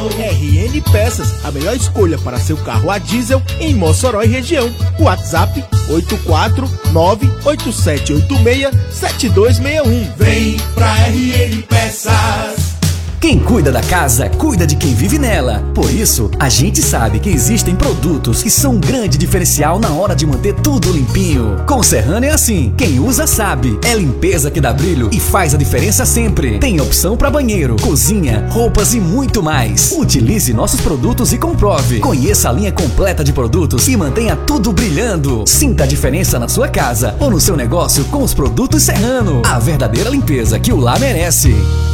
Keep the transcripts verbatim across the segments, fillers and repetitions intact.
R N Peças, a melhor escolha para seu carro a diesel em Mossoró e região. WhatsApp oito quatro nove oito sete oito seis sete dois seis um. Vem pra R N Peças. Quem cuida da casa, cuida de quem vive nela. Por isso, a gente sabe que existem produtos que são um grande diferencial na hora de manter tudo limpinho. Com o Serrano é assim, quem usa sabe. É limpeza que dá brilho e faz a diferença sempre. Tem opção para banheiro, cozinha, roupas e muito mais. Utilize nossos produtos e comprove. Conheça a linha completa de produtos e mantenha tudo brilhando. Sinta a diferença na sua casa ou no seu negócio com os produtos Serrano. A verdadeira limpeza que o lar merece.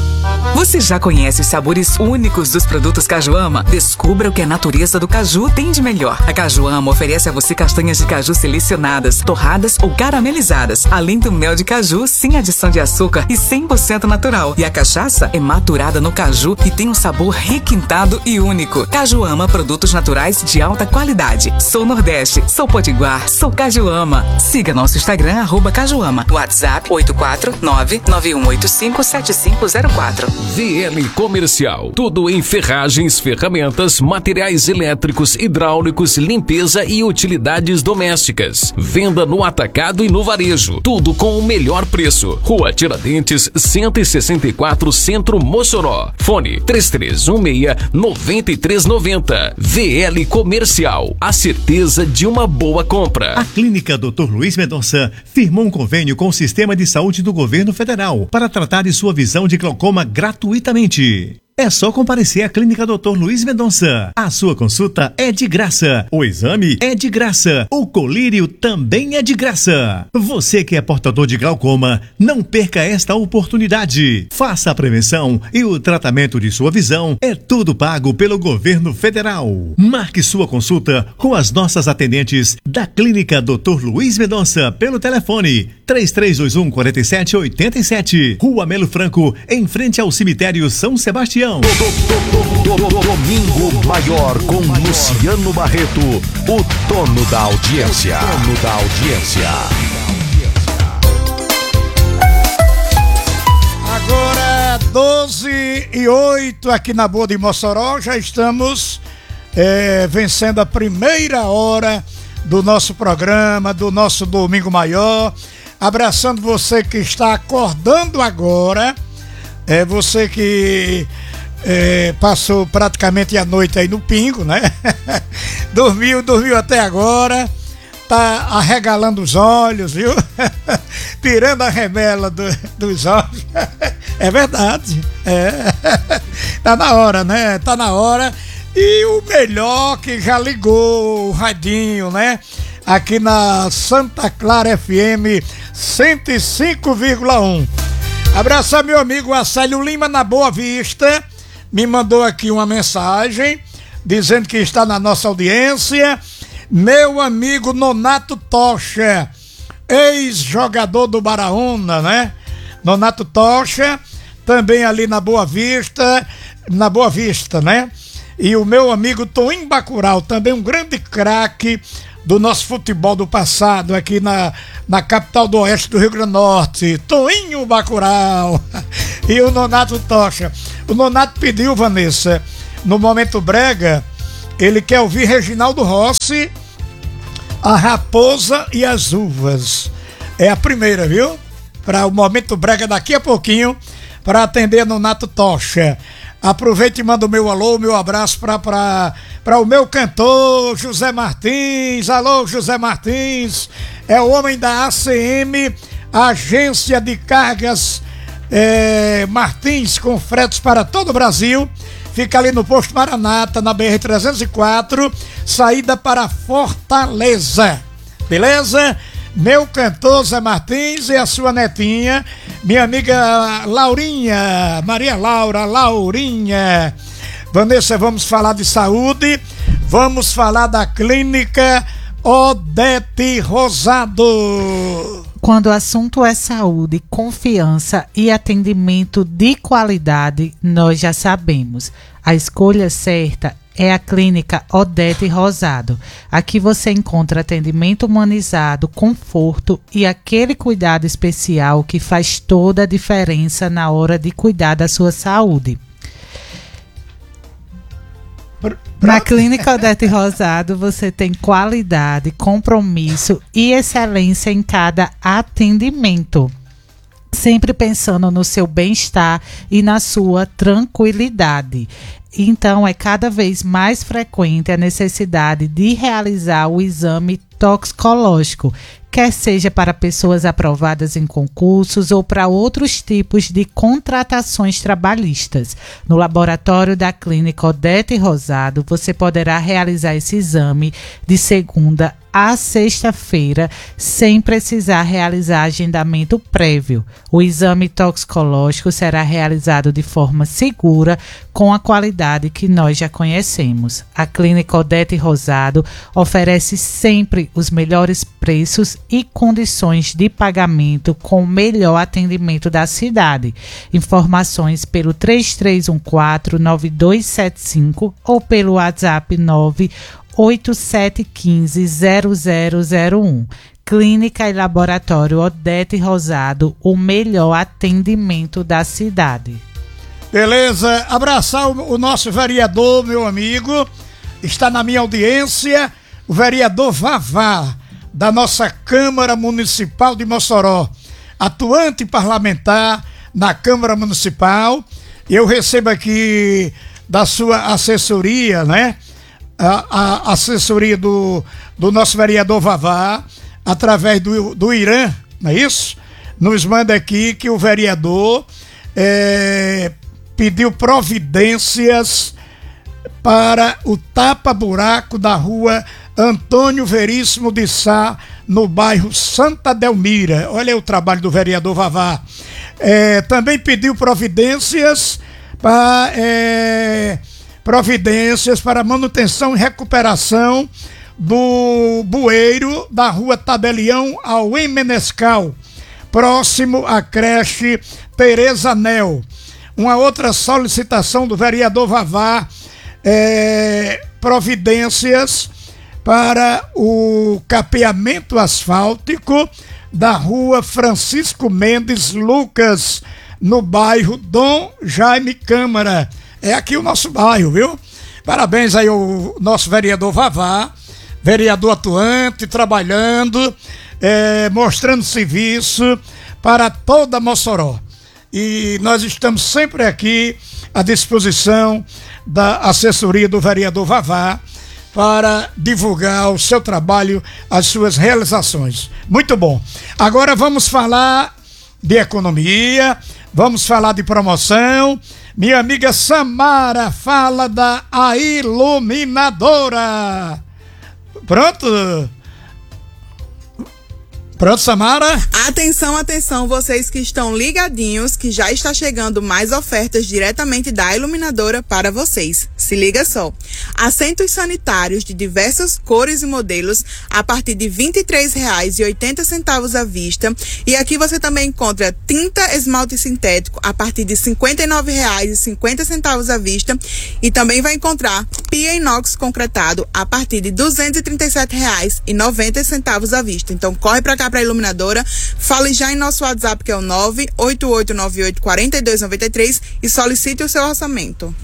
Você já conhece os sabores únicos dos produtos Cajuama? Descubra o que a natureza do caju tem de melhor. A Cajuama oferece a você castanhas de caju selecionadas, torradas ou caramelizadas, além do mel de caju sem adição de açúcar e cem por cento natural. E a cachaça é maturada no caju e tem um sabor requintado e único. Cajuama, produtos naturais de alta qualidade. Sou Nordeste, sou Potiguar, sou Cajuama. Siga nosso Instagram, arroba Cajuama. WhatsApp oito quatro nove nove um oito cinco sete cinco zero quatro. V L Comercial, tudo em ferragens, ferramentas, materiais elétricos, hidráulicos, limpeza e utilidades domésticas. Venda no atacado e no varejo, tudo com o melhor preço. Rua Tiradentes, cento e sessenta e quatro, Centro, Mossoró. Fone três três um seis, nove três nove zero. V L Comercial, a certeza de uma boa compra. A Clínica doutor Luiz Mendonça firmou um convênio com o Sistema de Saúde do Governo Federal para tratar de sua visão de glaucoma gratuitamente. É só comparecer à Clínica doutor Luiz Mendonça. A sua consulta é de graça. O exame é de graça. O colírio também é de graça. Você que é portador de glaucoma, não perca esta oportunidade. Faça a prevenção e o tratamento de sua visão. É tudo pago pelo governo federal. Marque sua consulta com as nossas atendentes da Clínica doutor Luiz Mendonça pelo telefone três três dois um, quatro sete oito sete. Rua Melo Franco, em frente ao cemitério São Sebastião. Domingo Maior com Luciano Barreto, o dono da audiência. Dono da audiência. Agora doze e oito aqui na Boa de Mossoró, já estamos é, vencendo a primeira hora do nosso programa, do nosso Domingo Maior. Abraçando você que está acordando agora, é você que é, passou praticamente a noite aí no pingo, né? dormiu, dormiu até agora, tá arregalando os olhos, viu? Tirando a remela do, dos olhos. É verdade, é. Tá na hora, né? Tá na hora. E o melhor que já ligou o radinho, né? Aqui na Santa Clara F M cento e cinco vírgula um. Abraçar meu amigo Acélio Lima na Boa Vista. Me mandou aqui uma mensagem dizendo que está na nossa audiência. Meu amigo Nonato Tocha, ex-jogador do Baraúna, né? Nonato Tocha, também ali na Boa Vista, na Boa Vista, né? E o meu amigo Toinho Bacurau, também um grande craque do nosso futebol do passado, aqui na, na capital do oeste do Rio Grande do Norte, Toinho Bacurau. E o Nonato Tocha. O Nonato pediu, Vanessa, no Momento Brega, ele quer ouvir Reginaldo Rossi, A Raposa e as Uvas. É a primeira, viu? Para o Momento Brega daqui a pouquinho, para atender Nonato Tocha. Aproveite e manda o meu alô, o meu abraço para o meu cantor José Martins. Alô, José Martins, é o homem da A C M, Agência de Cargas é, Martins, com fretes para todo o Brasil. Fica ali no posto Maranata, na B R trezentos e quatro, saída para Fortaleza. Beleza? Meu cantor Zé Martins e a sua netinha, minha amiga Laurinha, Maria Laura, Laurinha. Vanessa, vamos falar de saúde, vamos falar da clínica Odete Rosado. Quando o assunto é saúde, confiança e atendimento de qualidade, nós já sabemos. A escolha certa é a Clínica Odete Rosado. Aqui você encontra atendimento humanizado, conforto e aquele cuidado especial que faz toda a diferença na hora de cuidar da sua saúde. Na Clínica Odete Rosado, você tem qualidade, compromisso e excelência em cada atendimento. Sempre pensando no seu bem-estar e na sua tranquilidade. Então, é cada vez mais frequente a necessidade de realizar o exame toxicológico, quer seja para pessoas aprovadas em concursos ou para outros tipos de contratações trabalhistas. No laboratório da Clínica Odete Rosado, você poderá realizar esse exame de segunda a sexta-feira, sem precisar realizar agendamento prévio. O exame toxicológico será realizado de forma segura, com a qualidade que nós já conhecemos. A Clínica Odete Rosado oferece sempre os melhores preços e condições de pagamento com o melhor atendimento da cidade. Informações pelo três três um quatro, nove dois sete cinco ou pelo WhatsApp nove oito sete um cinco, zero zero zero um. Clínica e Laboratório Odete Rosado, o melhor atendimento da cidade. Beleza, abraçar o, o nosso vereador, meu amigo, está na minha audiência, o vereador Vavá, da nossa Câmara Municipal de Mossoró, atuante parlamentar na Câmara Municipal. Eu recebo aqui da sua assessoria, né? A, a assessoria do, do nosso vereador Vavá, através do, do Irã, não é isso? Nos manda aqui que o vereador é, pediu providências para o tapa-buraco da rua Antônio Veríssimo de Sá, no bairro Santa Delmira. Olha aí o trabalho do vereador Vavá. É, também pediu providências para... É, providências para manutenção e recuperação do bueiro da rua Tabelião ao Emenescal, próximo à creche Tereza Nel. Uma outra solicitação do vereador Vavá, é, providências para o capeamento asfáltico da rua Francisco Mendes Lucas, no bairro Dom Jaime Câmara. É aqui o nosso bairro, viu? Parabéns aí ao nosso vereador Vavá, vereador atuante, trabalhando, é, mostrando serviço para toda Mossoró. E nós estamos sempre aqui à disposição da assessoria do vereador Vavá para divulgar o seu trabalho, as suas realizações. Muito bom. Agora vamos falar de economia, vamos falar de promoção. Minha amiga Samara fala da A Iluminadora. Pronto? Pronto, Samara? Atenção, atenção, vocês que estão ligadinhos, que já está chegando mais ofertas diretamente da Iluminadora para vocês. Se liga só. Assentos sanitários de diversas cores e modelos a partir de vinte e três reais e oitenta centavos à vista. E aqui você também encontra tinta esmalte sintético a partir de cinquenta e nove reais e cinquenta centavos à vista. E também vai encontrar pia inox concretado a partir de duzentos e trinta e sete reais e noventa centavos à vista. Então corre para cá para a Iluminadora, fale já em nosso WhatsApp, que é o nove oito oito nove oito quatro dois nove três, e solicite o seu orçamento.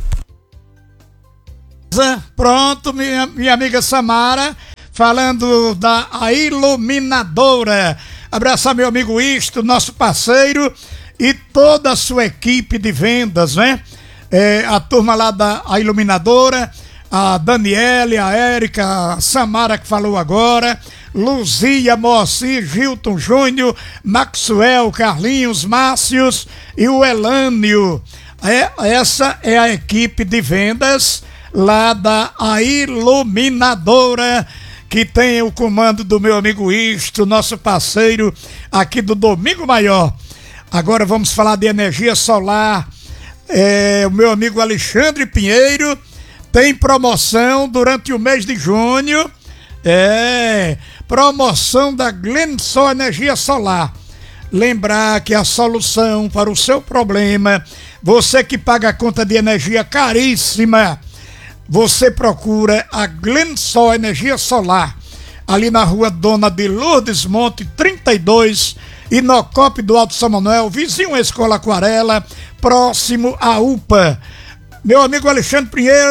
Pronto, minha, minha amiga Samara, falando da A Iluminadora. Abraçar meu amigo Isto, nosso parceiro, e toda a sua equipe de vendas, né? É, a turma lá da A Iluminadora, a Daniele, a Érica, a Samara que falou agora, Luzia, Moacir, Gilton Júnior, Maxwell, Carlinhos, Márcios e o Elânio. É, essa é a equipe de vendas lá da A Iluminadora, que tem o comando do meu amigo Isto, nosso parceiro aqui do Domingo Maior. Agora vamos falar de energia solar. É, o meu amigo Alexandre Pinheiro tem promoção durante o mês de junho. É, promoção da Glensol Energia Solar. Lembrar que a solução para o seu problema, você que paga a conta de energia caríssima, você procura a Glensol Energia Solar, ali na rua Dona de Lourdes Monte trinta e dois, Inocop do Alto São Manuel, vizinho à Escola Aquarela, próximo à U P A. Meu amigo Alexandre Pinheiro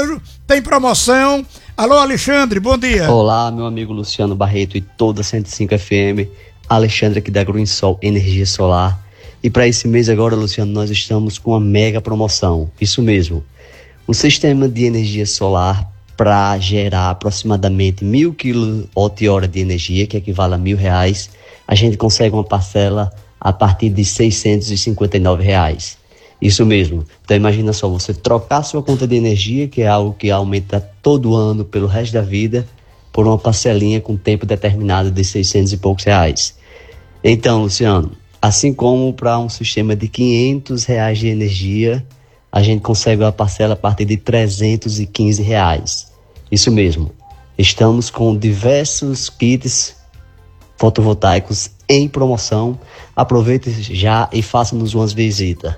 tem promoção. Alô, Alexandre, bom dia. Olá, meu amigo Luciano Barreto e toda cento e cinco F M. Alexandre aqui da Gruinsol Energia Solar. E para esse mês agora, Luciano, nós estamos com uma mega promoção. Isso mesmo. Um sistema de energia solar para gerar aproximadamente mil quilowatt-hora de energia, que equivale a mil reais, a gente consegue uma parcela a partir de seiscentos e cinquenta e nove reais. Isso mesmo. Então imagina só, você trocar sua conta de energia, que é algo que aumenta todo ano pelo resto da vida, por uma parcelinha com tempo determinado de seiscentos e poucos reais. Então, Luciano, assim como para um sistema de quinhentos reais de energia, a gente consegue uma parcela a partir de trezentos e quinze reais. Isso mesmo. Estamos com diversos kits fotovoltaicos em promoção. Aproveite já e faça-nos umas visitas.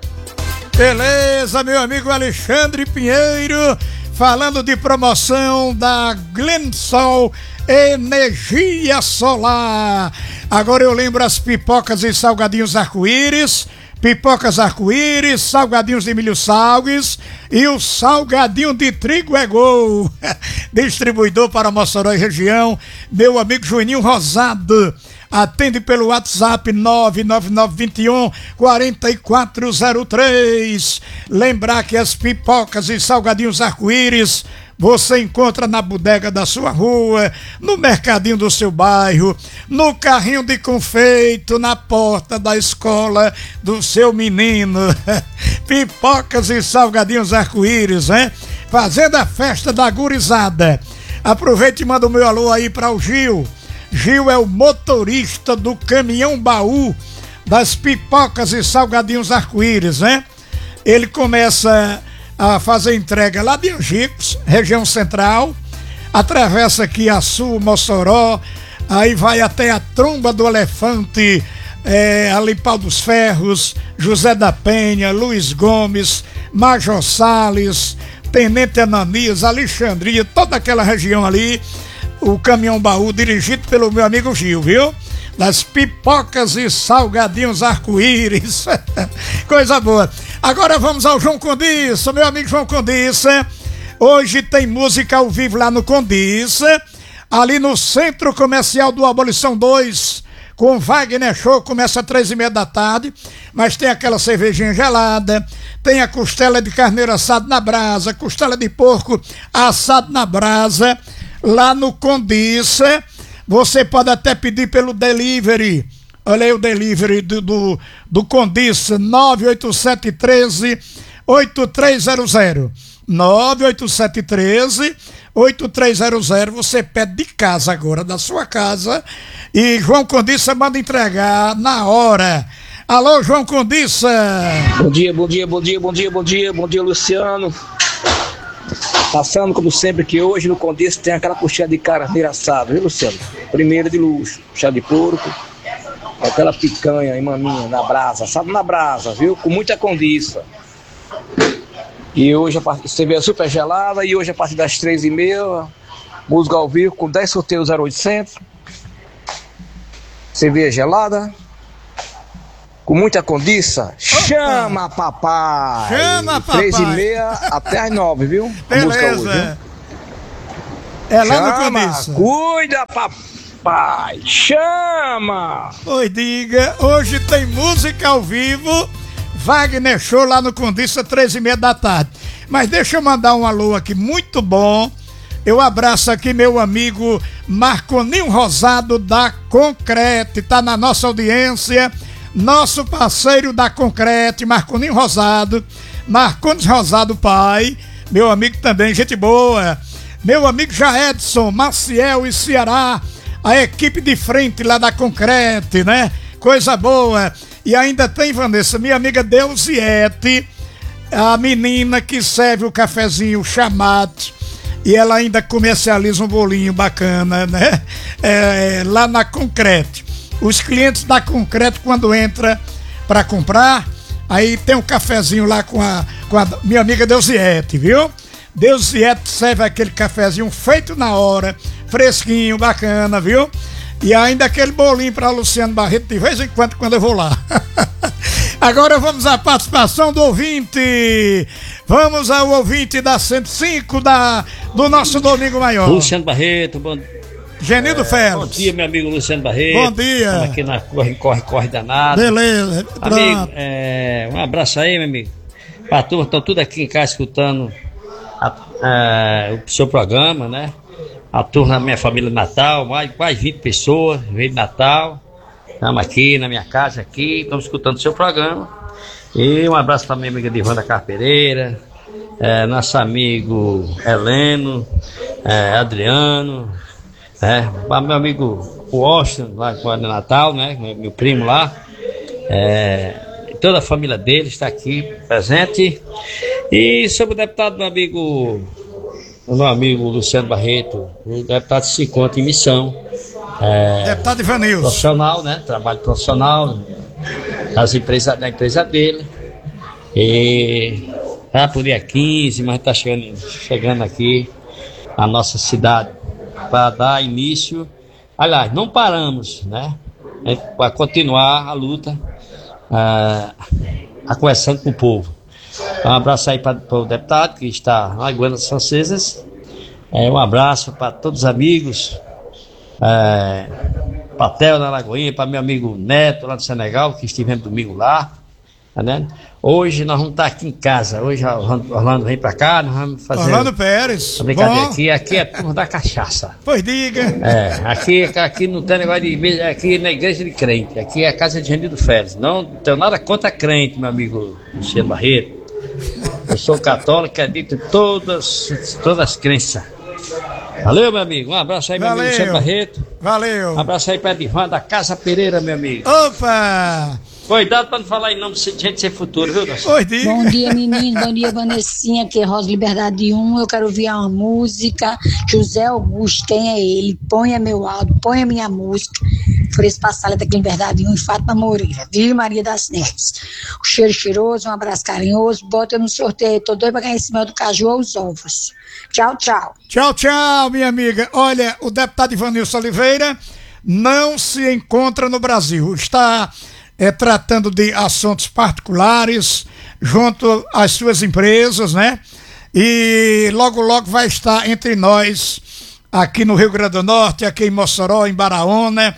Beleza, meu amigo Alexandre Pinheiro, falando de promoção da Glensol Energia Solar. Agora eu lembro as pipocas e salgadinhos arco-íris, pipocas arco-íris, salgadinhos de milho salgues e o salgadinho de trigo é gol. Distribuidor para Mossoró e região, meu amigo Juninho Rosado. Atende pelo WhatsApp nove nove nove dois um quatro quatro zero três. Lembrar que as pipocas e salgadinhos arco-íris você encontra na bodega da sua rua, no mercadinho do seu bairro, no carrinho de confeito, na porta da escola do seu menino. Pipocas e salgadinhos arco-íris, hein? Fazendo a festa da gurizada. Aproveite e manda o meu alô aí para o Gil. Gil é o motorista do caminhão baú das pipocas e salgadinhos arco-íris, né? Ele começa a fazer entrega lá de Angicos, região central, atravessa aqui a Sul, Mossoró, aí vai até a Tromba do Elefante, é, ali Pau dos Ferros, José da Penha, Luiz Gomes, Major Salles, Tenente Ananias, Alexandria, toda aquela região ali. O caminhão baú dirigido pelo meu amigo Gil, viu? Das pipocas e salgadinhos arco-íris. Coisa boa. Agora vamos ao João Condiça, meu amigo João Condiça. Hoje tem música ao vivo lá no Condiça, ali no Centro Comercial do Abolição dois, com Wagner Show, começa às três e meia da tarde, mas tem aquela cervejinha gelada, tem a costela de carneiro assado na brasa, costela de porco assado na brasa, lá no Condiça. Você pode até pedir pelo delivery. Olha aí o delivery do, do, do Condiça, nove oito sete um três oito três zero zero. nove oito sete um três oito três zero zero. Você pede de casa agora, da sua casa, e João Condiça manda entregar na hora. Alô, João Condiça. Bom dia, bom dia, bom dia, bom dia, bom dia, bom dia, Luciano. Passando, como sempre, que hoje no Condiça tem aquela coxinha de carneiro assado, viu, Luciano? Primeira de luxo, chá de porco, aquela picanha e maminha na brasa, assado na brasa, viu? Com muita Condiça. E hoje a part... cerveja super gelada, e hoje a partir das três e meia, música ao vivo com dez sorteios zero oitocentos, cerveja gelada, com muita Condiça. Chama, papai! Chama, papai! Três e meia até as nove, viu? Beleza. Hoje, viu? É lá Chama, no Condiça. Cuida, papai! Chama! Oi, diga, hoje tem música ao vivo, Wagner Show lá no Condiça, três e meia da tarde. Mas deixa eu mandar um alô aqui muito bom. Eu abraço aqui meu amigo Marconinho Rosado da Concrete, tá na nossa audiência. Nosso parceiro da Concrete, Marconinho Rosado, Marcones Rosado pai, meu amigo também, gente boa. Meu amigo Jaedson, Maciel e Ceará, a equipe de frente lá da Concrete, né? Coisa boa. E ainda tem, Vanessa, minha amiga Deusiete, a menina que serve o cafezinho chamate, e ela ainda comercializa um bolinho bacana, né? É, lá na Concrete. Os clientes da Concreto, quando entra para comprar, aí tem um cafezinho lá com a, com a minha amiga Deusiete, viu? Deusiete serve aquele cafezinho feito na hora, fresquinho, bacana, viu? E ainda aquele bolinho para Luciano Barreto de vez em quando, quando eu vou lá. Agora vamos à participação do ouvinte. Vamos ao ouvinte da cento e cinco da, do nosso Domingo Maior. Luciano Barreto, bom Genildo é, Félix. Bom dia, meu amigo Luciano Barreto. Bom dia. Estamos aqui na corre, corre, corre danado. Beleza. Amigo, é, um abraço aí, meu amigo. Pra turma, estão tudo aqui em casa escutando a, a, o seu programa, né? A turma da minha família de Natal, mais quase vinte pessoas, veio de Natal. Estamos aqui na minha casa, aqui, estamos escutando o seu programa. E um abraço para minha amiga Divanda Carpereira, é, nosso amigo Heleno, é, Adriano, é, para meu amigo Washington, lá com de Natal, né? Meu, meu primo lá. É, toda a família dele está aqui presente. E sobre o deputado, meu amigo. O meu amigo Luciano Barreto, o deputado se encontra em missão. É, deputado Ivanilson. Profissional, né? Trabalho profissional das empresas, da empresa dele. E tá por dia quinze, mas está chegando, chegando aqui na nossa cidade para dar início. Aliás, não paramos, né? Para continuar a luta, a, a conversando com o povo. Um abraço aí para o deputado que está lá em Guanas Francesas. É, um abraço para todos os amigos. É, para Theo na Lagoinha, para meu amigo Neto lá do Senegal, que estivemos domingo lá. Tá, né? Hoje nós vamos estar aqui em casa. Hoje o Orlando vem para cá, nós vamos fazer. Orlando Pérez. A brincadeira aqui. Aqui é turma da cachaça. Pois diga. É, aqui, aqui não tem negócio de. Aqui na igreja de crente. Aqui é a casa de Genildo Félix. Não tenho nada contra crente, meu amigo Luciano Barreto. Eu sou católico, acredito em todas, todas as crenças. Valeu, meu amigo. Um abraço aí, meu Valeu. amigo Luciano Barreto. Valeu. Um abraço aí para Edivan da Casa Pereira, meu amigo. Opa! Cuidado para não falar em nome de gente sem futuro, viu, Deus? Oi, diga. Bom dia, menino. Bom dia, Vanessinha, que é Rosa Liberdade um. Eu quero ouvir uma música. José Augusto, quem é ele? Ponha meu áudio, ponha minha música. Fresco Passaleta aqui em Liberdade um e Fátima Moreira. Vive Maria das Neves. O cheiro cheiroso, um abraço carinhoso. Bota no sorteio. Tô doido pra ganhar em cima do caju ou os ovos. Tchau, tchau. Tchau, tchau, minha amiga. Olha, o deputado Ivanilson Oliveira não se encontra no Brasil. Está é, tratando de assuntos particulares junto às suas empresas, né? E logo, logo vai estar entre nós aqui no Rio Grande do Norte, aqui em Mossoró, em Baraúna.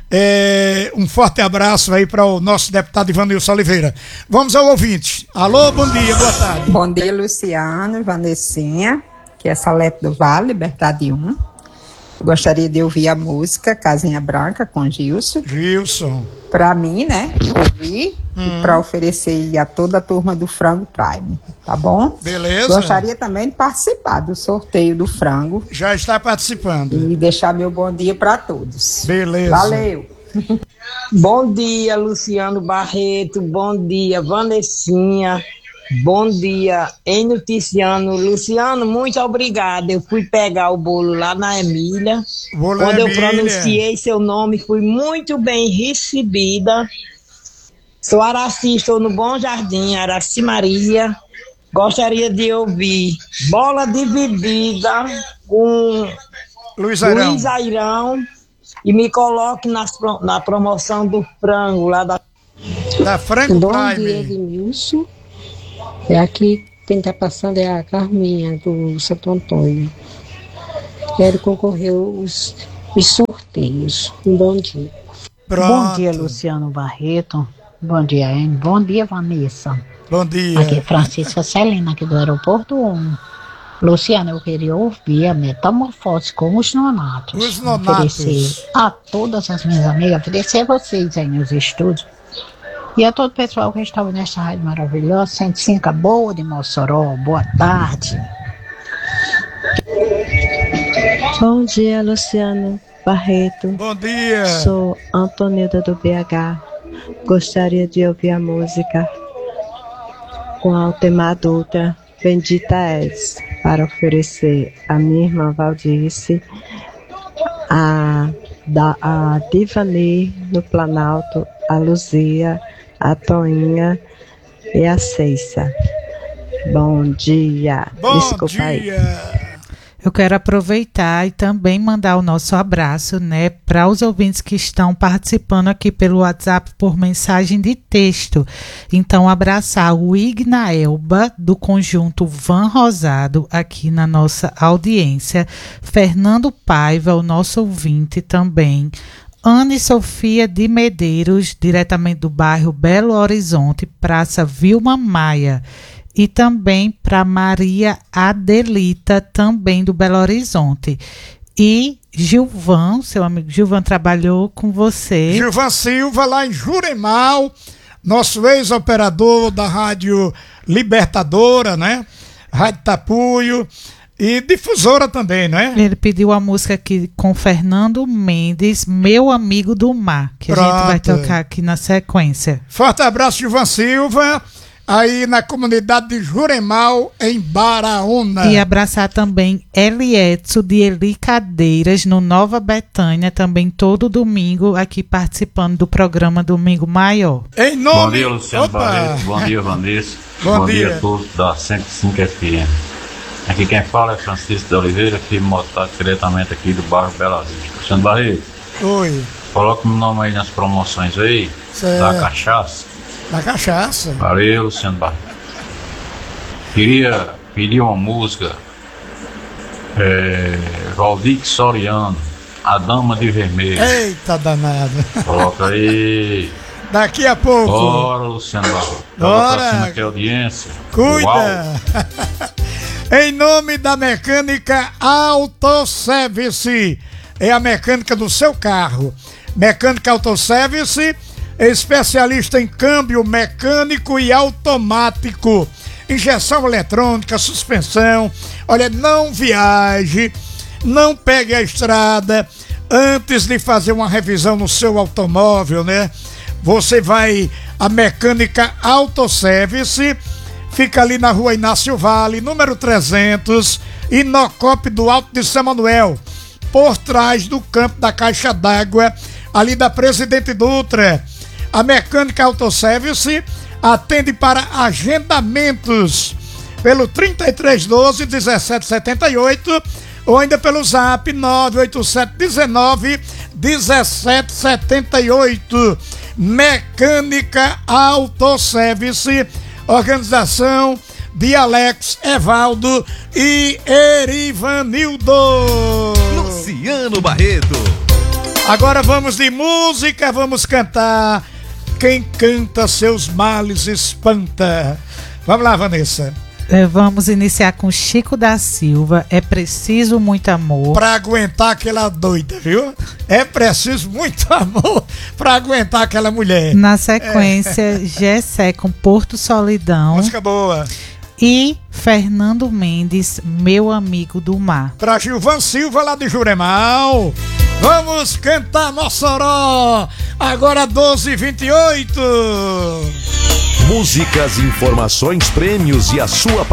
É, um forte abraço aí para o nosso deputado Ivanilson Oliveira. Vamos ao ouvinte. Alô, bom dia, boa tarde. Bom dia, Luciano, Vanessinha, que é Salete do Vale, Liberdade um. Gostaria de ouvir a música Casinha Branca com Gilson. Gilson. Para mim, né? Ouvir hum. e para oferecer a toda a turma do Frango Prime, tá bom? Beleza. Gostaria também de participar do sorteio do frango. Já está participando. E deixar meu bom dia para todos. Beleza. Valeu. Bom dia, Luciano Barreto. Bom dia, Vanessinha. Bom dia, em Noticiano. Luciano, muito obrigada. Eu fui pegar o bolo lá na Emília. Bolo Quando eu Emília. pronunciei seu nome, fui muito bem recebida. Sou Araci, estou no Bom Jardim, Araci Maria. Gostaria de ouvir Bola Dividida com Luiz Airão. Luiz Airão. E me coloque nas, na promoção do frango lá da... Da Frango Bom Prime. dia, Edmilson. É aqui, quem está passando é a Carminha, do Santo Antônio. Quero concorrer aos, aos sorteios. Um bom dia. Pronto. Bom dia, Luciano Barreto. Bom dia, Anne. Bom dia, Vanessa. Bom dia. Aqui é Francisca Celina, aqui do Aeroporto um. Luciano, eu queria ouvir a Metamorfose com os Nonatos. Os Nonatos. Oferecer a todas as minhas amigas, oferecer a vocês aí nos estúdios. E a todo o pessoal que estava nesta rádio maravilhosa, cento e cinco, boa de Mossoró, boa tarde. Bom dia, Luciano Barreto. Bom dia. Sou Antonilda do B H. Gostaria de ouvir a música com a Altemar Dutra, Bendita És, para oferecer a minha irmã Valdice, a, da, a Divani no Planalto, a Luzia, a Toinha e a Ceissa. Bom dia. Bom Desculpa dia. aí. Eu quero aproveitar e também mandar o nosso abraço, né, para os ouvintes que estão participando aqui pelo WhatsApp por mensagem de texto. Então, abraçar o Ignaelba, do conjunto Van Rosado, aqui na nossa audiência. Fernando Paiva, o nosso ouvinte também. Ana e Sofia de Medeiros, diretamente do bairro Belo Horizonte, Praça Vilma Maia. E também para Maria Adelita, também do Belo Horizonte. E Gilvan, seu amigo Gilvan trabalhou com você. Gilvan Silva, lá em Juremal, nosso ex-operador da Rádio Libertadora, né? Rádio Tapuio e difusora também, né? Ele pediu a música aqui com Fernando Mendes, Meu Amigo do Mar, que Pronto. a gente vai tocar aqui na sequência. Forte abraço, Gilvan Silva. Aí na comunidade de Juremal, em Baraúna. E abraçar também Elietso de Eli Cadeiras, no Nova Betânia, também todo domingo, aqui participando do programa Domingo Maior. Em nome... Bom dia, Luciano Opa. Barreto. Bom dia, Vanessa. Bom, Bom dia. dia a todos da cento e cinco F M. Aqui quem fala é Francisco de Oliveira, aqui montado diretamente aqui do bairro Bela Vista. Luciano Barreto. Oi. Coloca o meu nome aí nas promoções aí, certo. da cachaça. Da cachaça. Valeu, Luciano Barreto. Queria pedir uma música, é, Valdir Soriano, A Dama de Vermelho. Eita danado. Coloca aí. Daqui a pouco. Bora, Luciano Barreto. Bora. Que audiência. Cuida. Em nome da Mecânica Autoservice. É a mecânica do seu carro. Mecânica Autoservice, especialista em câmbio mecânico e automático, injeção eletrônica, suspensão. Olha, não viaje, não pegue a estrada antes de fazer uma revisão no seu automóvel, né? Você vai a Mecânica Autoservice, fica ali na rua Inácio Vale, número trezentos, Inocop do Alto de São Manuel, por trás do campo da Caixa d'Água, ali da Presidente Dutra. A Mecânica Autoservice atende para agendamentos pelo trinta e três doze, dezessete setenta e oito ou ainda pelo zap nove oito sete um nove, um sete sete oito. Mecânica Autoservice, organização de Alex, Evaldo e Erivanildo. Luciano Barreto. Agora vamos de música, vamos cantar. Quem canta seus males espanta. Vamos lá, Vanessa. É, vamos iniciar com Chico da Silva, É Preciso Muito Amor. Pra aguentar aquela doida, viu? É preciso muito amor pra aguentar aquela mulher. Na sequência, é. Gessé com Porto Solidão. Música boa. E Fernando Mendes, Meu Amigo do Mar. Pra Gilvan Silva, lá de Juremal. Vamos cantar Mossoró. Agora doze e vinte e oito. Músicas, informações, prêmios e a sua